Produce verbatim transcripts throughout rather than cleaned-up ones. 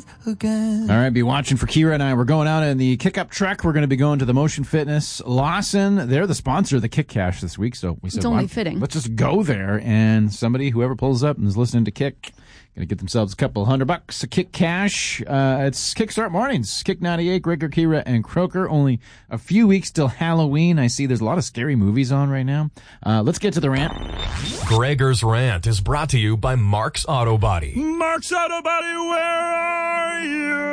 it again. All right, be watching for Kira and I. We're going out in the Kick-Up truck. We're going to be going to the Motion Fitness. Lawson, they're the sponsor of the Kick Cash this week, so we said, it's only well, fitting. Let's just go there, and somebody, whoever pulls up and is listening to Kick, going to get themselves a couple hundred bucks. A Kick Cash. Uh, it's Kickstart Mornings. Kick ninety-eight, Gregor, Kira, and Croker. Only a few weeks till Halloween. I see there's a lot of scary movies on right now. Uh, let's get to the rant. Gregor's Rant is brought to you by Mark's Auto Body. Mark's Auto Body, where are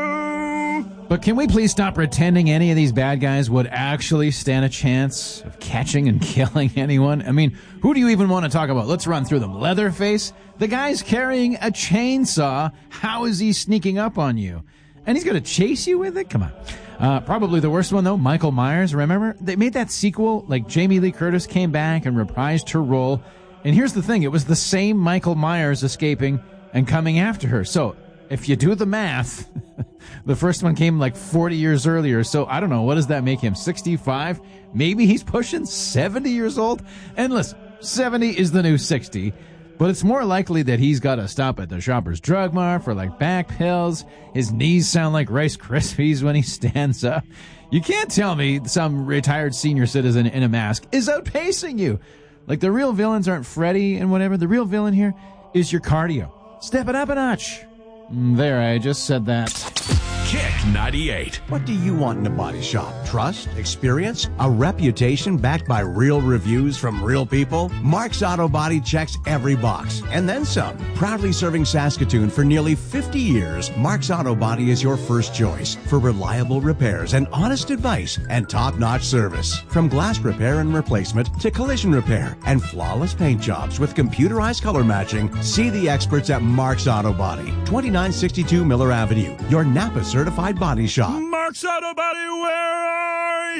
you? But can we please stop pretending any of these bad guys would actually stand a chance of catching and killing anyone? I mean, who do you even want to talk about? Let's run through them. Leatherface, the guy's carrying a chainsaw. How is he sneaking up on you? And he's going to chase you with it? Come on. Uh, probably the worst one, though, Michael Myers. Remember? They made that sequel, like Jamie Lee Curtis came back and reprised her role. And here's the thing. It was the same Michael Myers escaping and coming after her. So if you do the math, the first one came like forty years earlier. So I don't know. What does that make him? sixty-five? Maybe he's pushing seventy years old? And listen, seventy is the new sixty. But it's more likely that he's got to stop at the Shoppers Drug Mart for like back pills. His knees sound like Rice Krispies when he stands up. You can't tell me some retired senior citizen in a mask is outpacing you. Like, the real villains aren't Freddy and whatever. The real villain here is your cardio. Step it up a notch. There, I just said that. Kick ninety-eight. What do you want in a body shop? Trust? Experience? A reputation backed by real reviews from real people? Mark's Auto Body checks every box, and then some. Proudly serving Saskatoon for nearly fifty years, Mark's Auto Body is your first choice for reliable repairs and honest advice and top-notch service. From glass repair and replacement to collision repair and flawless paint jobs with computerized color matching, see the experts at Mark's Auto Body, twenty-nine sixty-two Miller Avenue, your Napa certified body shop. Mark's Auto Body, where are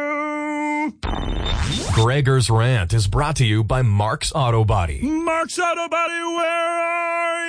you? Gregor's Rant is brought to you by Mark's Auto Body. Mark's Auto Body, where are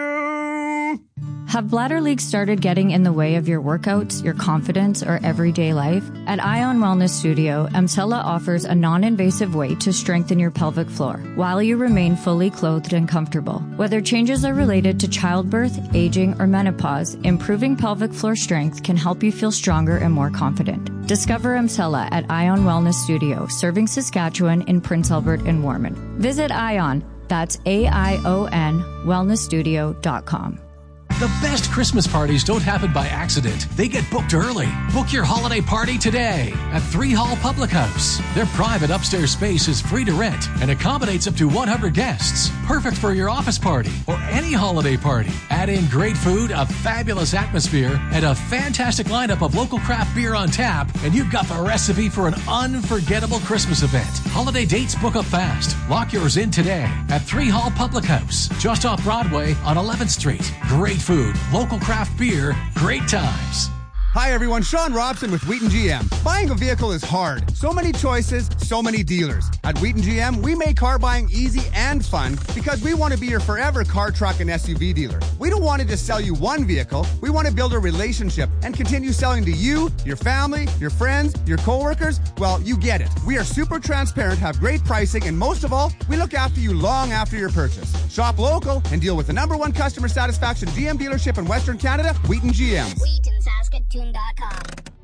you? Have bladder leaks started getting in the way of your workouts, your confidence, or everyday life? At Ion Wellness Studio, Emsella offers a non-invasive way to strengthen your pelvic floor while you remain fully clothed and comfortable. Whether changes are related to childbirth, aging, or menopause, improving pelvic floor strength can help you feel stronger and more confident. Discover Emsella at Ion Wellness Studio, serving Saskatchewan in Prince Albert and Warman. Visit Ion, that's A I O N, wellness studio dot com. The best Christmas parties don't happen by accident. They get booked early. Book your holiday party today at Three Hall Public House. Their private upstairs space is free to rent and accommodates up to one hundred guests. Perfect for your office party or any holiday party. Add in great food, a fabulous atmosphere, and a fantastic lineup of local craft beer on tap, and you've got the recipe for an unforgettable Christmas event. Holiday dates book up fast. Lock yours in today at Three Hall Public House, just off Broadway on eleventh Street. Great food, local craft beer, great times. Hi everyone, Sean Robson with Wheaton G M. Buying a vehicle is hard. So many choices, so many dealers. At Wheaton G M, we make car buying easy and fun because we want to be your forever car, truck, and S U V dealer. We don't want to just sell you one vehicle. We want to build a relationship and continue selling to you, your family, your friends, your coworkers. Well, you get it. We are super transparent, have great pricing, and most of all, we look after you long after your purchase. Shop local and deal with the number one customer satisfaction G M dealership in Western Canada, Wheaton G M. Wheaton Saskatoon dot com.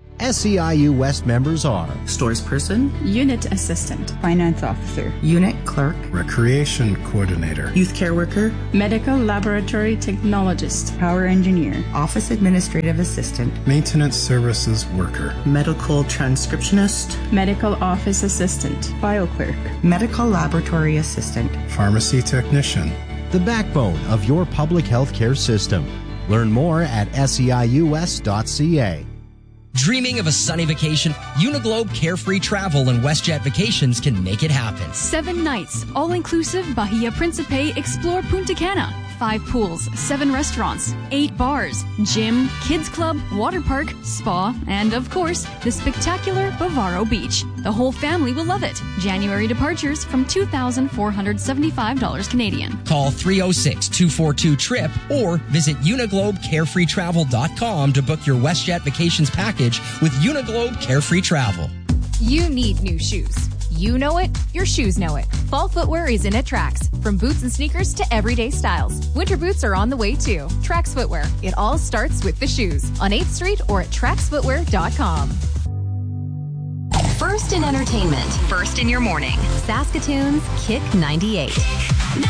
S E I U West members are Stores Person, Unit Assistant, Finance Officer, Unit Clerk, Recreation Coordinator, Youth Care Worker, Medical Laboratory Technologist, Power Engineer, Office Administrative Assistant, Maintenance Services Worker, Medical Transcriptionist, Medical Office Assistant, File Clerk, Medical Laboratory Assistant, Pharmacy Technician. The backbone of your public health care system. Learn more at S E I U S dot C A. Dreaming of a sunny vacation? Uniglobe Carefree Travel and WestJet Vacations can make it happen. Seven nights, all-inclusive Bahia Principe Explore Punta Cana. Five pools, seven restaurants, eight bars, gym, kids club, water park, spa, and of course, the spectacular Bavaro Beach. The whole family will love it. January departures from two thousand four hundred seventy-five dollars Canadian. Call three oh six, two four two, T R I P or visit uniglobe carefree travel dot com to book your WestJet Vacations package with Uniglobe Carefree Travel. You need new shoes. you know it, your shoes know it. Fall footwear is in at Trax. From boots and sneakers to everyday styles, winter boots are on the way too. Trax Footwear. It all starts with the shoes. On eighth Street or at trax footwear dot com. First in entertainment. First in your morning. Saskatoon's Kick ninety-eight.